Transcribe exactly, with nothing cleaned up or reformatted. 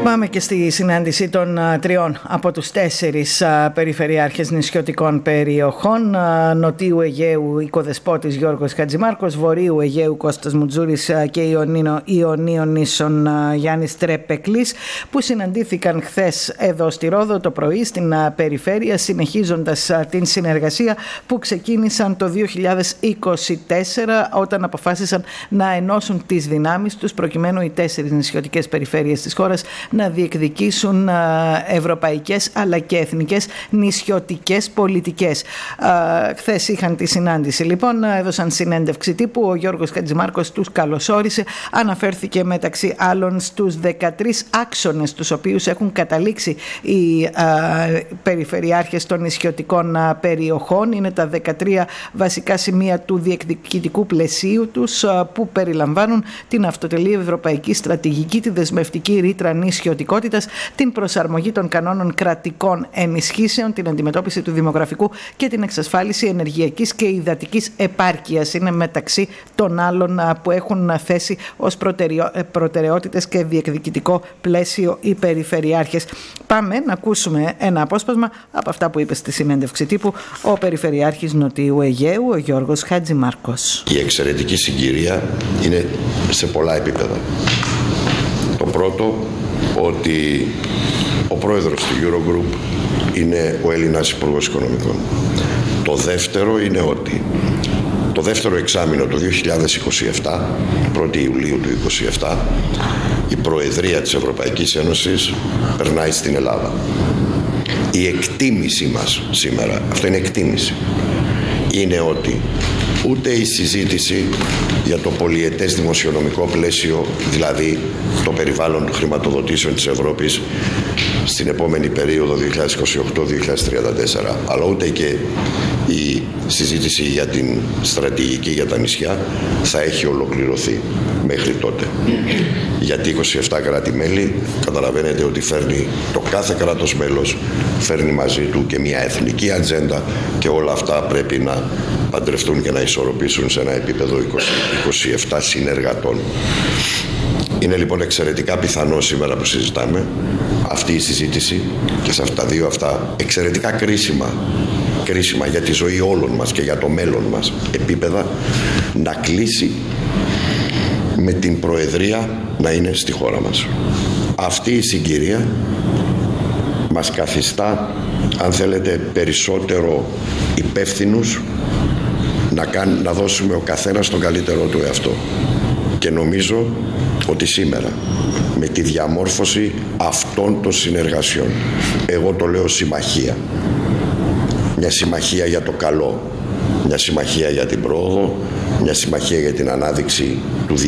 Πάμε και στη συνάντηση των uh, τριών από τους τέσσερις uh, περιφερειάρχες νησιωτικών περιοχών. Uh, Νοτίου Αιγαίου οικοδεσπότης Γιώργος Χατζημάρκος, Βορείου Αιγαίου Κώστας Μουτζούρης uh, και Ιωνίνο, Ιωνίων Νήσων uh, Γιάννης Τρεπεκλής, που συναντήθηκαν χθες εδώ στη Ρόδο το πρωί στην uh, περιφέρεια, συνεχίζοντας uh, την συνεργασία που ξεκίνησαν το δύο χιλιάδες είκοσι τέσσερα, όταν αποφάσισαν να ενώσουν τις δυνάμεις τους προκειμένου οι τέσσερις νησιωτικές περιφέρειες της χώρας να διεκδικήσουν ευρωπαϊκές αλλά και εθνικές νησιωτικές πολιτικές. Χθες είχαν τη συνάντηση, λοιπόν, έδωσαν συνέντευξη τύπου. Ο Γιώργος Χατζημάρκος τους καλωσόρισε, αναφέρθηκε μεταξύ άλλων στους δεκατρείς άξονες τους οποίους έχουν καταλήξει οι περιφερειάρχες των νησιωτικών περιοχών. Είναι τα δεκατρία βασικά σημεία του διεκδικητικού πλαισίου τους, που περιλαμβάνουν την αυτοτελή ευρωπαϊκή στρατηγική, τη δεσμευτική ρήτρα νησιωτικότητας, την προσαρμογή των κανόνων κρατικών ενισχύσεων, την αντιμετώπιση του δημογραφικού και την εξασφάλιση ενεργειακής και υδατικής επάρκειας. Είναι μεταξύ των άλλων που έχουν θέσει ως προτεραιότητες και διεκδικητικό πλαίσιο οι περιφερειάρχες. Πάμε να ακούσουμε ένα απόσπασμα από αυτά που είπε στη συνέντευξη τύπου ο Περιφερειάρχης Νοτιού Αιγαίου, ο Γιώργος Χατζημάρκος. Η εξαιρετική συγκυρία είναι σε πολλά επίπεδα. Το πρώτο, ότι ο πρόεδρος του Eurogroup είναι ο Έλληνας Υπουργός Οικονομικών. Το δεύτερο είναι ότι το δεύτερο εξάμηνο του δύο χιλιάδες είκοσι επτά, πρώτη Ιουλίου του είκοσι επτά, η Προεδρία της Ευρωπαϊκής Ένωσης περνάει στην Ελλάδα. Η εκτίμηση μας σήμερα, αυτό είναι εκτίμηση, είναι ότι ούτε η συζήτηση για το πολυετές δημοσιονομικό πλαίσιο, δηλαδή το περιβάλλον χρηματοδοτήσεων της Ευρώπης στην επόμενη περίοδο δύο χιλιάδες είκοσι οκτώ με δύο χιλιάδες τριάντα τέσσερα, αλλά ούτε και η συζήτηση για την στρατηγική για τα νησιά θα έχει ολοκληρωθεί μέχρι τότε. Γιατί είκοσι επτά κράτη-μέλη, καταλαβαίνετε ότι φέρνει το κάθε κράτος μέλος, φέρνει μαζί του και μια εθνική ατζέντα, και όλα αυτά πρέπει να παντρευτούν και να ισορροπήσουν σε ένα επίπεδο είκοσι επτά συνεργατών. Είναι λοιπόν εξαιρετικά πιθανό σήμερα που συζητάμε αυτή η συζήτηση και σε αυτά τα δύο αυτά εξαιρετικά κρίσιμα, κρίσιμα για τη ζωή όλων μας και για το μέλλον μας επίπεδα να κλείσει με την Προεδρία να είναι στη χώρα μας. Αυτή η συγκυρία μας καθιστά, αν θέλετε, περισσότερο υπεύθυνους να, κάν, να δώσουμε ο καθένας τον καλύτερό του εαυτό. Και νομίζω ότι σήμερα, με τη διαμόρφωση αυτών των συνεργασιών, εγώ το λέω συμμαχία, μια συμμαχία για το καλό, μια συμμαχία για την πρόοδο, μια συμμαχία για την ανάδειξη του